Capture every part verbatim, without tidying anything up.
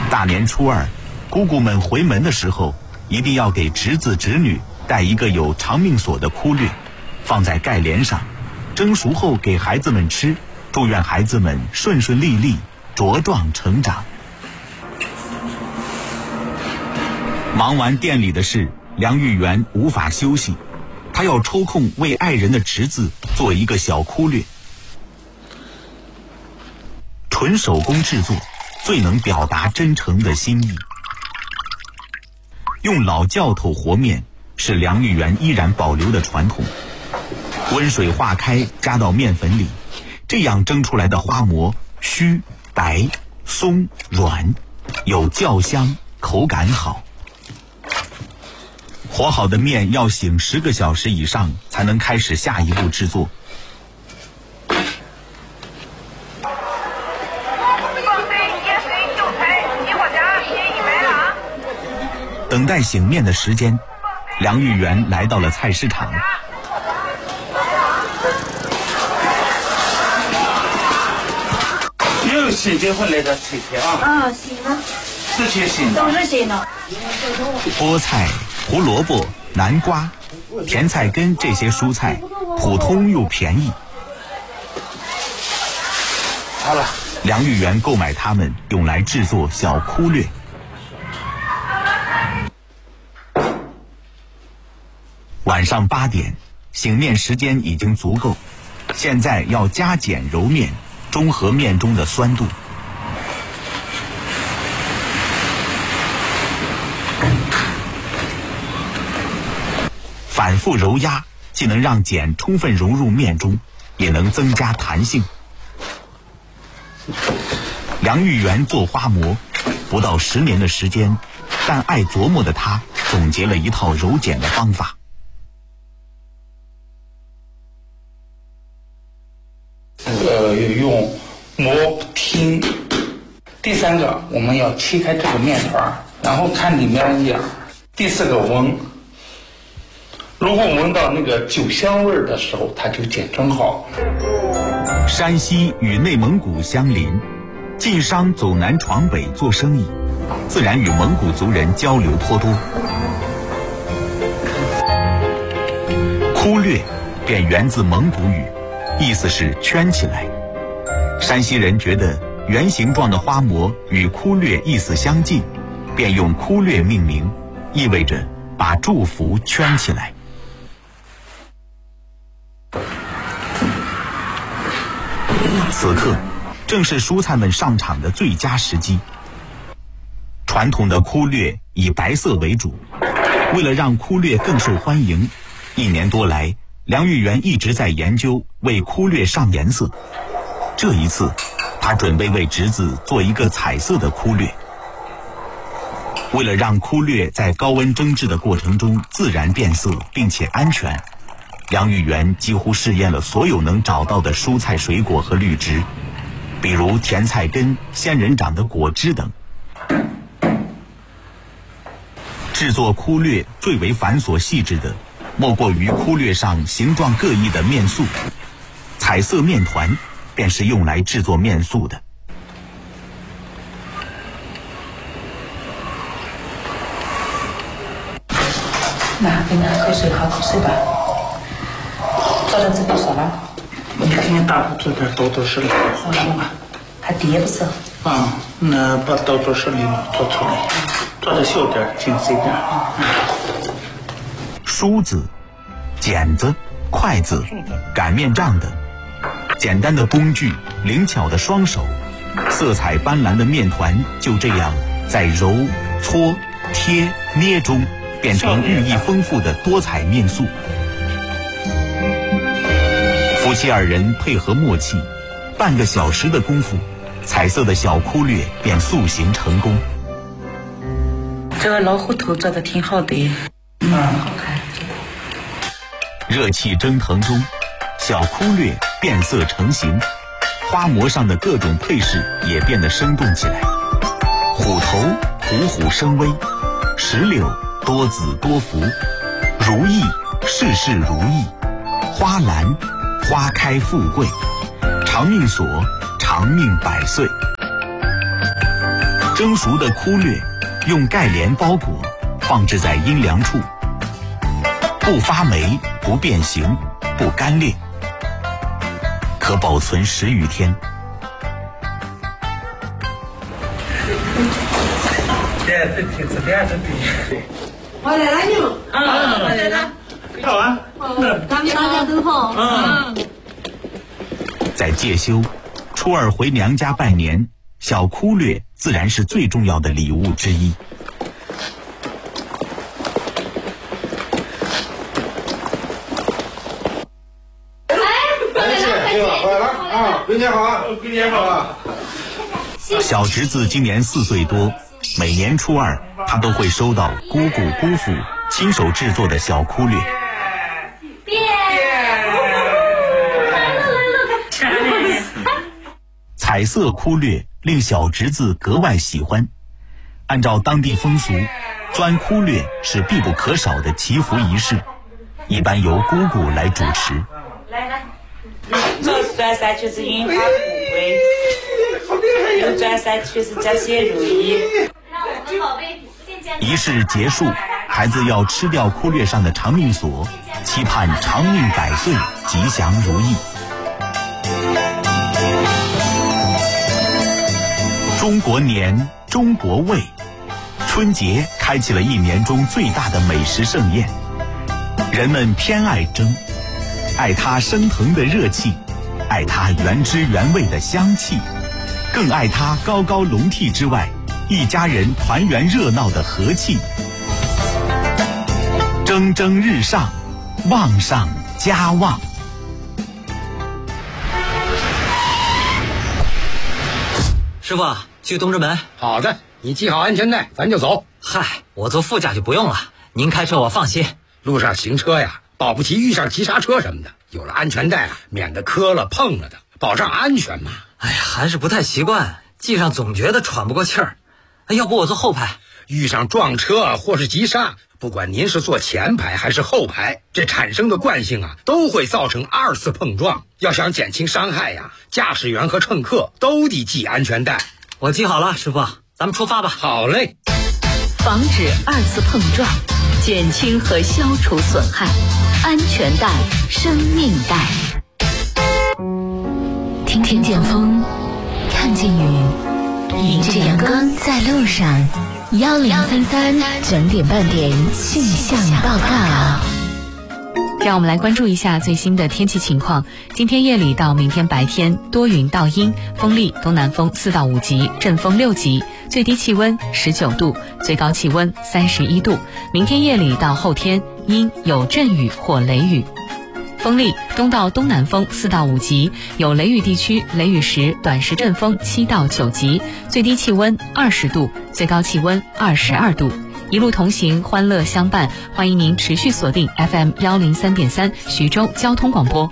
大年初二，姑姑们回门的时候，一定要给侄子侄女带一个有长命锁的枯略，放在盖帘上，蒸熟后给孩子们吃，祝愿孩子们顺顺利利，茁壮成长。忙完店里的事，梁玉元无法休息，他要抽空为爱人的侄子做一个小枯略。纯手工制作，最能表达真诚的心意。用老教头和面是梁玉元依然保留的传统。温水化开，加到面粉里，这样蒸出来的花馍虚、白、松、软，有酵香，口感好。和好的面要醒十个小时以上，才能开始下一步制作。等待醒面的时间，梁玉元来到了菜市场。 又新结婚来的菜菜啊！ 啊，新的， 是些新的， 都是新的。 菠菜、胡萝卜、南瓜、甜菜根这些蔬菜，普通又便宜。 好了， 梁玉元购买它们，用来制作小枯略。晚上八点，醒面时间已经足够，现在要加减揉面，中和面中的酸度。反复揉压，既能让碱充分融入面中，也能增加弹性。梁玉元做花馍不到十年的时间，但爱琢磨的他总结了一套揉碱的方法。 呃，用磨平。第三个，我们要切开这个面团，然后看里面一样。第四个闻，如果闻到那个酒香味的时候，它就碱蒸好。 山西与内蒙古相邻，晋商走南闯北做生意，自然与蒙古族人交流颇多。枯略便源自蒙古语，意思是圈起来。山西人觉得圆形状的花馍与枯略意思相近，便用枯略命名，意味着把祝福圈起来。此刻正是蔬菜们上场的最佳时机。传统的枯略以白色为主，为了让枯略更受欢迎，一年多来梁玉元一直在研究为枯略上颜色。这一次他准备为侄子做一个彩色的枯略。为了让枯略在高温蒸制的过程中自然变色并且安全，梁玉元几乎试验了所有能找到的蔬菜水果和绿植，比如甜菜根、仙人掌的果汁等。制作枯略最为繁琐细致的，莫过于枯略上形状各异的面素。彩色面团便是用来制作面素的。 拿给拿口水，喝口水吧。照着这个说了。 你今天大伙做点豆豆丝里好吃吗？ 他爹不是。 啊，那把豆豆丝里做出来，做的小点，精细点。 梳子、剪子、筷子、擀面杖等简单的工具，灵巧的双手，色彩斑斓的面团就这样在揉、搓、贴、捏中变成寓意丰富的多彩面素。夫妻二人配合默契，半个小时的功夫，彩色的小枯略便塑形成功。 这个老虎头做的挺好的，嗯，好看。 热气蒸腾中，小枯略变色成型，花馍上的各种配饰也变得生动起来。虎头虎虎生威，石榴多子多福，如意事事如意，花篮花开富贵，长命锁长命百岁。 蒸熟的枯略用盖帘包裹，放置在阴凉处，不发霉，不变形，不干裂，可保存十余天。 我来了你们，啊，我来了， 好啊， 大家都好，嗯。 在介休，初二回娘家拜年，小枯略自然是最重要的礼物之一。 哎，回来了， 回来了啊！过年好啊！过年好啊！ 小侄子今年四岁多，每年初二他都会收到姑姑姑父亲手制作的小枯略。彩色枯略令小侄子格外喜欢。按照当地风俗，钻枯略是必不可少的祈福仪式，一般由姑姑来主持。 来来，左转三圈是樱花富贵，右转三圈是吉祥如意。 仪式结束，孩子要吃掉枯略上的长命锁，期盼长命百岁，吉祥如意。中国年，中国味，春节开启了一年中最大的美食盛宴。人们偏爱蒸，爱它升腾的热气，爱它原汁原味的香气，更爱它高高笼屉之外一家人团圆热闹的和气。蒸蒸日上，旺上加旺。 师傅，去东直门。 好的，你系好安全带，咱就走。 嗨，我坐副驾就不用了，您开车我放心。 路上行车呀，保不齐遇上急刹车什么的，有了安全带啊，免得磕了碰了的，保障安全嘛。 哎呀，还是不太习惯，系上总觉得喘不过气儿。要不我坐后排？ 遇上撞车或是急刹，不管您是坐前排还是后排，这产生的惯性啊，都会造成二次碰撞。要想减轻伤害呀，驾驶员和乘客都得系安全带。 我系好了，师傅，咱们出发吧。 好嘞。 防止二次碰撞，减轻和消除损害，安全带，生命带。听听见风，看见雨，迎着阳光在路上。幺零三三整点半点气象报告。 让我们来关注一下最新的天气情况。今天夜里到明天白天多云到阴，风力东南风四到五级，阵风六级，最低气温十九度，最高气温三十一度。明天夜里到后天阴有阵雨或雷雨。风力东到东南风四到五级，有雷雨地区雷雨时短时阵风七到九级，最低气温二十度，最高气温二十二度。一路同行，欢乐相伴，欢迎您持续锁定 F M 幺零三点三徐州交通广播。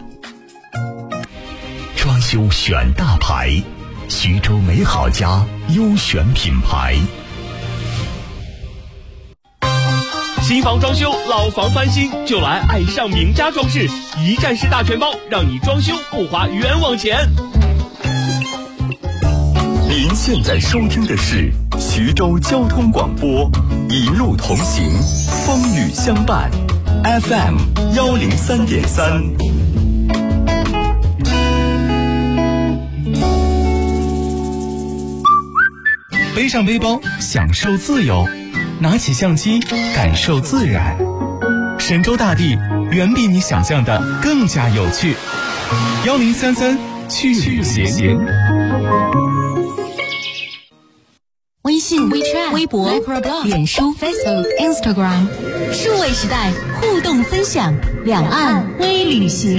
装修选大牌，徐州美好家优选品牌。 新房装修，老房翻新，就来爱上名家装饰，一站式大全包，让你装修不花冤枉钱。 您现在收听的是徐州交通广播，一路同行，风雨相伴 ，F M 幺零三点三。 背上背包，享受自由；拿起相机，感受自然。神州大地远比你想象的更加有趣。幺零三三去旅行。 微信、WeChat、微博、脸书、Facebook、Instagram， 数位时代互动分享，两岸微旅行。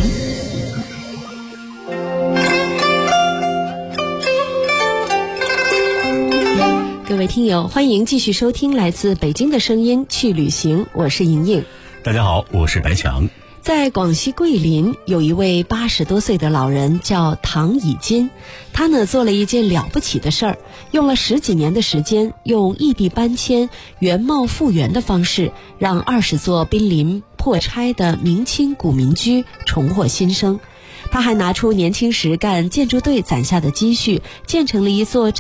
各位听友，欢迎继续收听来自北京的声音去旅行，我是莹莹。 大家好，我是白强。 在广西桂林，有一位八十多岁的老人叫唐以金，他呢做了一件了不起的事儿，用了十几年的时间，用异地搬迁、原貌复原的方式，让二十座濒临破拆的明清古民居重获新生。他还拿出年轻时干建筑队攒下的积蓄，建成了一座